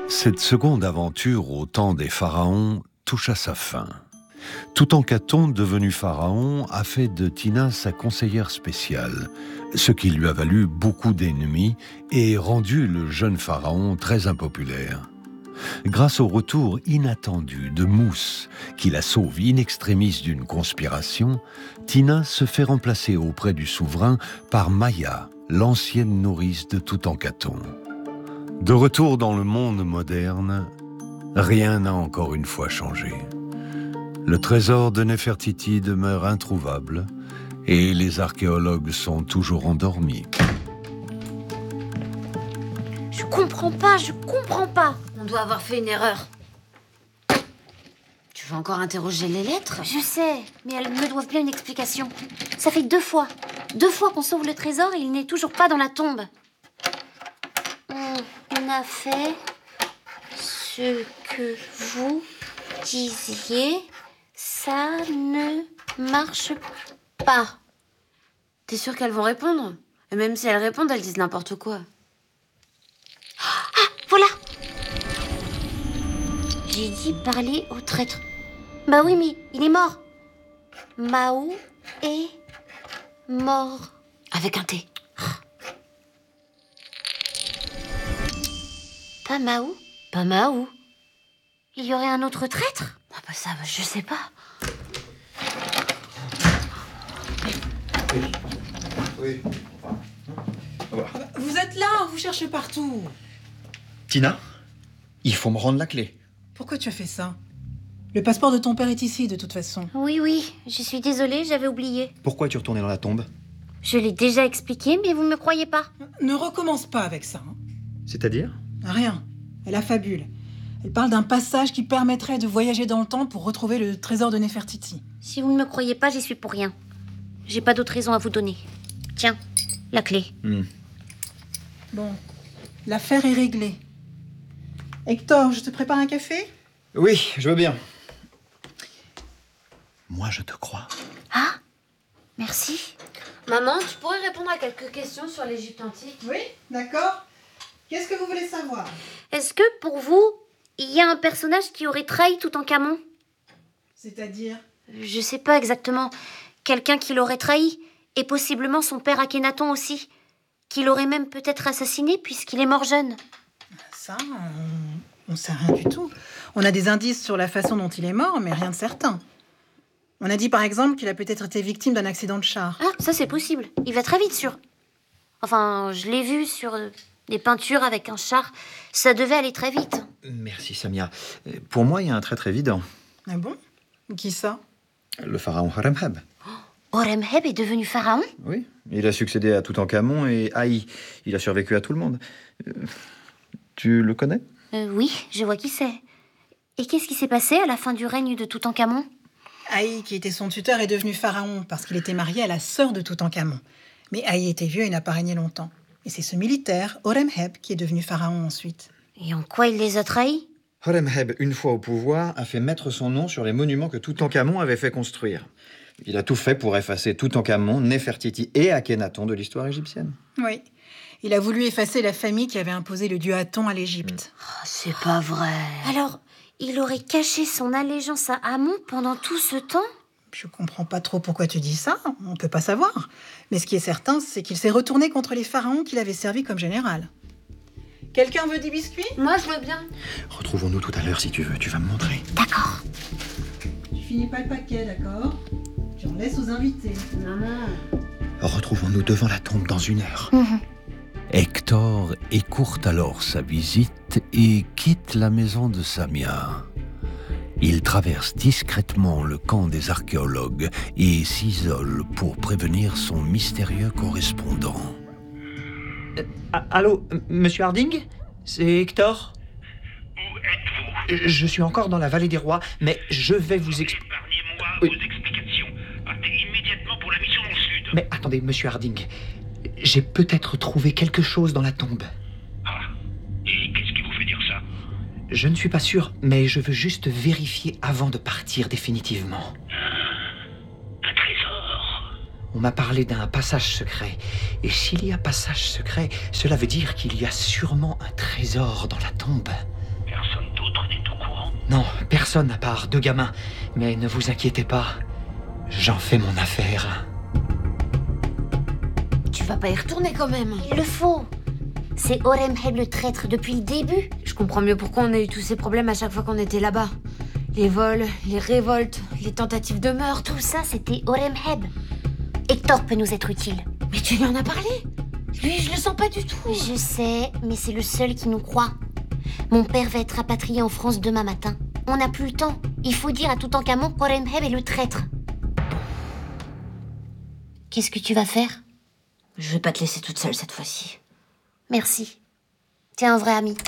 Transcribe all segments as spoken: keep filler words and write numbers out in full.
Cette seconde aventure au temps des pharaons touche à sa fin. Toutankhaton, devenu pharaon, a fait de Tina sa conseillère spéciale, ce qui lui a valu beaucoup d'ennemis et rendu le jeune pharaon très impopulaire. Grâce au retour inattendu de Mousse, qui la sauve in extremis d'une conspiration, Tina se fait remplacer auprès du souverain par Maya, l'ancienne nourrice de Toutankhaton. De retour dans le monde moderne, rien n'a encore une fois changé. Le trésor de Néfertiti demeure introuvable et les archéologues sont toujours endormis. Je comprends pas, je comprends pas. On doit avoir fait une erreur. Tu veux encore interroger les lettres? Je sais, mais elles me doivent bien une explication. Ça fait deux fois. Deux fois qu'on sauve le trésor et il n'est toujours pas dans la tombe. On a fait ce que vous disiez. Ça ne marche pas. T'es sûre qu'elles vont répondre? Et même si elles répondent, elles disent n'importe quoi. Ah, voilà! J'ai dit parler au traître. Bah oui, mais il est mort. Mao est mort. Avec un T. Pas Mao? Pas Mao. Il y aurait un autre traître? Ah bah ça, je sais pas. Oui. Oui. Vous êtes là, on vous cherche partout. Tina, il faut me rendre la clé. Pourquoi tu as fait ça? Le passeport de ton père est ici, de toute façon. Oui, oui, je suis désolée, j'avais oublié. Pourquoi tu retournais dans la tombe? Je l'ai déjà expliqué, mais vous ne me croyez pas. Ne recommence pas avec ça. Hein. C'est-à-dire? Rien. Elle affabule. Elle parle d'un passage qui permettrait de voyager dans le temps pour retrouver le trésor de Néfertiti. Si vous ne me croyez pas, j'y suis pour rien. J'ai pas d'autre raison à vous donner. Tiens, la clé. Hmm. Bon, l'affaire est réglée. Hector, je te prépare un café? Oui, je veux bien. Moi, je te crois. Ah, merci. Maman, tu pourrais répondre à quelques questions sur l'Égypte antique? Oui, d'accord. Qu'est-ce que vous voulez savoir? Est-ce que, pour vous, il y a un personnage qui aurait trahi Toutankhamon? C'est-à-dire? Je sais pas exactement. Quelqu'un qui l'aurait trahi, et possiblement son père Akhenaton aussi. Qui l'aurait même peut-être assassiné puisqu'il est mort jeune. Ça, on ne sait rien du tout. On a des indices sur la façon dont il est mort, mais rien de certain. On a dit par exemple qu'il a peut-être été victime d'un accident de char. Ah, ça c'est possible. Il va très vite sur... Enfin, je l'ai vu sur euh, des peintures avec un char. Ça devait aller très vite. Merci, Samia. Pour moi, il y a un traître évident. Ah bon? Qui ça? Le pharaon Horemheb. Horemheb est devenu pharaon? Oui, il a succédé à Toutankhamon et Haï. Il a survécu à tout le monde. Euh, tu le connais? euh, Oui, je vois qui c'est. Et qu'est-ce qui s'est passé à la fin du règne de Toutankhamon? Haï, qui était son tuteur, est devenu pharaon parce qu'il était marié à la sœur de Toutankhamon. Mais Haï était vieux et n'a pas régné longtemps. Et c'est ce militaire, Horemheb, qui est devenu pharaon ensuite. Et en quoi il les a trahis? Horemheb, une fois au pouvoir, a fait mettre son nom sur les monuments que Toutankhamon avait fait construire. Il a tout fait pour effacer Toutankhamon, Néfertiti et Akhenaton de l'histoire égyptienne. Oui. Il a voulu effacer la famille qui avait imposé le dieu Aton à l'Égypte. Oh, c'est pas vrai. Alors, il aurait caché son allégeance à Amon pendant tout ce temps? Je comprends pas trop pourquoi tu dis ça, on peut pas savoir. Mais ce qui est certain, c'est qu'il s'est retourné contre les pharaons qu'il avait servis comme général. Quelqu'un veut des biscuits? Moi, je veux bien. Retrouvons-nous tout à l'heure si tu veux, tu vas me montrer. D'accord. Tu finis pas le paquet, d'accord? Tu en laisses aux invités. Maman. Retrouvons-nous devant la tombe dans une heure. Mmh. Hector écourte alors sa visite et quitte la maison de Samia. Il traverse discrètement le camp des archéologues et s'isole pour prévenir son mystérieux correspondant. Euh, allô, m- monsieur Harding? C'est Hector? Où êtes-vous? Je suis encore dans la vallée des rois, mais je vais vous expliquer. Épargnez-moi Oui. vos explications. Partez immédiatement pour la mission dans le sud. Mais attendez, monsieur Harding. J'ai peut-être trouvé quelque chose dans la tombe. Ah, et qu'est-ce qui vous fait dire ça? Je ne suis pas sûr, mais je veux juste vérifier avant de partir définitivement. Un trésor. On m'a parlé d'un passage secret. Et s'il y a passage secret, cela veut dire qu'il y a sûrement un trésor dans la tombe. Non, personne à part deux gamins. Mais ne vous inquiétez pas, j'en fais mon affaire. Tu vas pas y retourner quand même. Il le faut. C'est Oremheb le traître depuis le début. Je comprends mieux pourquoi on a eu tous ces problèmes à chaque fois qu'on était là-bas. Les vols, les révoltes, les tentatives de meurtre. Tout ça, c'était Oremheb. Hector peut nous être utile. Mais tu lui en as parlé? Lui, je le sens pas du tout. Je sais, mais c'est le seul qui nous croit. Mon père va être rapatrié en France demain matin. On n'a plus le temps. Il faut dire à Toutankhamon qu'Oremheb est le traître. Qu'est-ce que tu vas faire? Je vais pas te laisser toute seule cette fois-ci. Merci. T'es un vrai ami.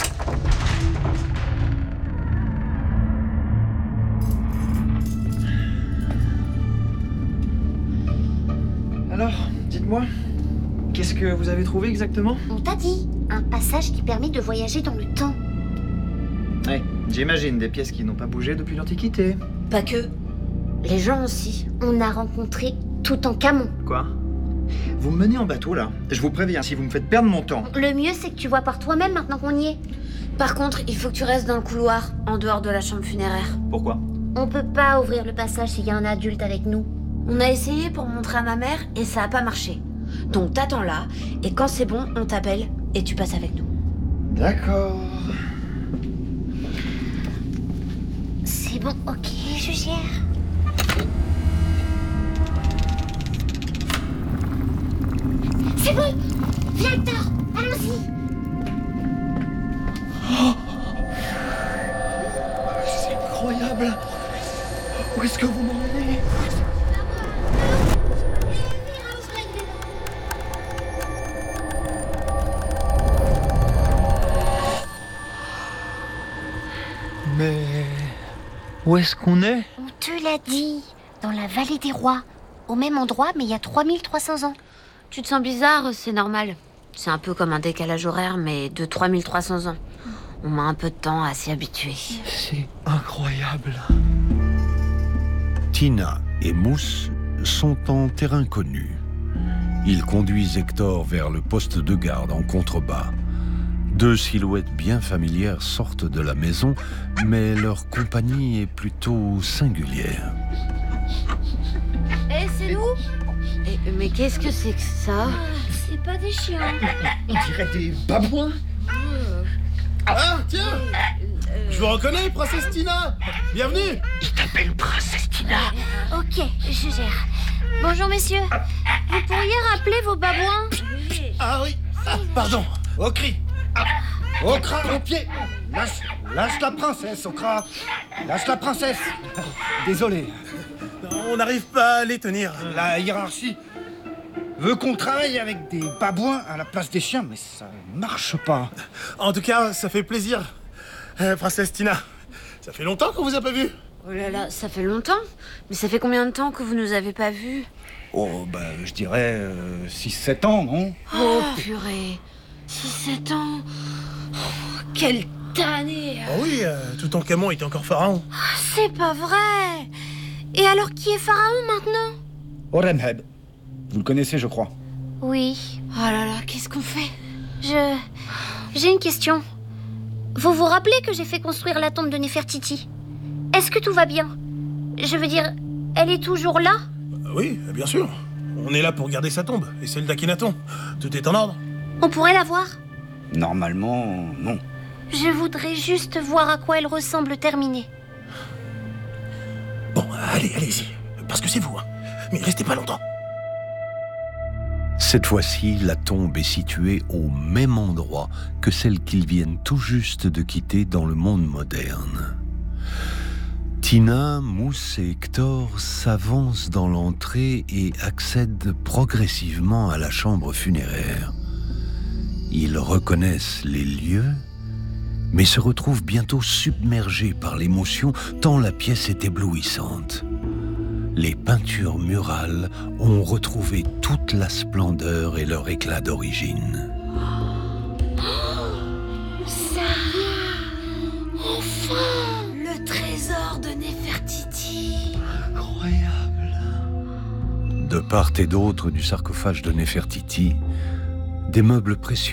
Alors, dites-moi, qu'est-ce que vous avez trouvé exactement? On t'a dit, un passage qui permet de voyager dans le temps. Ouais, j'imagine des pièces qui n'ont pas bougé depuis l'Antiquité. Pas que. Les gens aussi. On a rencontré Toutankhamon. Quoi? Vous me menez en bateau, là? Je vous préviens, si vous me faites perdre mon temps... Le mieux, c'est que tu vois par toi-même maintenant qu'on y est. Par contre, il faut que tu restes dans le couloir, en dehors de la chambre funéraire. Pourquoi? On peut pas ouvrir le passage s'il y a un adulte avec nous. On a essayé pour montrer à ma mère et ça a pas marché. Donc t'attends là, et quand c'est bon, on t'appelle et tu passes avec nous. D'accord. C'est bon, ok, je gère. C'est bon! Viens, Hector! Allons-y! C'est incroyable! Où est-ce que vous m'emmenez? Mais... où est-ce qu'on est? On te l'a dit, dans la vallée des rois. Au même endroit, mais il y a trois mille trois cents ans. Tu te sens bizarre, c'est normal. C'est un peu comme un décalage horaire, mais de trois mille trois cents ans. On met un peu de temps à s'y habituer. C'est incroyable. Tina et Mousse sont en terrain connu. Ils conduisent Hector vers le poste de garde en contrebas. Deux silhouettes bien familières sortent de la maison, mais leur compagnie est plutôt singulière. Eh, c'est nous? Eh, mais qu'est-ce que c'est que ça? C'est pas des chiens. On dirait des babouins. Ah, tiens! Je vous reconnais, princesse Tina! Bienvenue! Il t'appelle princesse Tina. Ok, je gère. Bonjour, messieurs. Vous pourriez rappeler vos babouins? Ah oui! Ah, pardon! Okri! Ah. Okra, au pied! Lâche, lâche la princesse, Okra! Lâche la princesse! Désolé. On n'arrive pas à les tenir. La hiérarchie veut qu'on travaille avec des babouins à la place des chiens, mais ça marche pas. En tout cas, ça fait plaisir. Euh, princesse Tina, ça fait longtemps qu'on vous a pas vu. Oh là là, ça fait longtemps? Mais ça fait combien de temps que vous nous avez pas vus? Oh, bah, je dirais euh, six sept ans, non? Oh, purée. six sept ans. Oh, quelle tannée. Ah oui, euh, Toutankhamon était encore pharaon. C'est pas vrai. Et alors, qui est pharaon maintenant? Oremheb. Vous le connaissez, je crois. Oui. Oh là là, qu'est-ce qu'on fait? Je... J'ai une question. Vous vous rappelez que j'ai fait construire la tombe de Néfertiti? Est-ce que tout va bien? Je veux dire, elle est toujours là? Euh, oui, bien sûr. On est là pour garder sa tombe, et celle d'Akhenaton. Tout est en ordre. On pourrait la voir? Normalement, non. Je voudrais juste voir à quoi elle ressemble terminée. Bon, allez, allez-y. Parce que c'est vous, hein. Mais restez pas longtemps. Cette fois-ci, la tombe est située au même endroit que celle qu'ils viennent tout juste de quitter dans le monde moderne. Tina, Mousse et Hector s'avancent dans l'entrée et accèdent progressivement à la chambre funéraire. Ils reconnaissent les lieux, mais se retrouvent bientôt submergés par l'émotion tant la pièce est éblouissante. Les peintures murales ont retrouvé toute la splendeur et leur éclat d'origine. Ça enfin le trésor de Néfertiti. Incroyable. De part et d'autre du sarcophage de Néfertiti, des meubles précieux